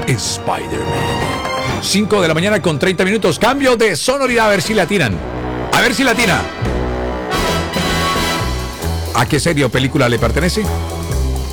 Spider-Man. 5 de la mañana con 30 minutos. Cambio de sonoridad, a ver si la atinan. A ver si la atina. ¿A qué serie o película le pertenece?